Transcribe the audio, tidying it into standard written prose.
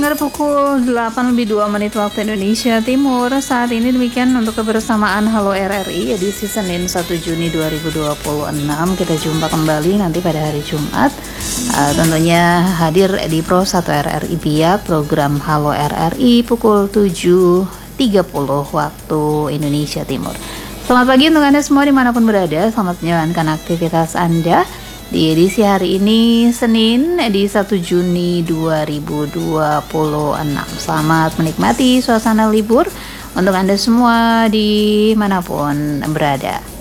pendengar, pukul 8:02 waktu Indonesia Timur. Saat ini demikian untuk kebersamaan Halo RRI edisi Senin 1 Juni 2026. Kita jumpa kembali nanti pada hari Jumat. Tentunya hadir di Pro 1 RRI Biak, program Halo RRI pukul 7.30 waktu Indonesia Timur. Selamat pagi untuk Anda semua dimanapun berada. Selamat menjalankan aktivitas Anda di edisi hari ini Senin di 1 Juni 2026. Selamat menikmati suasana libur untuk Anda semua dimanapun berada.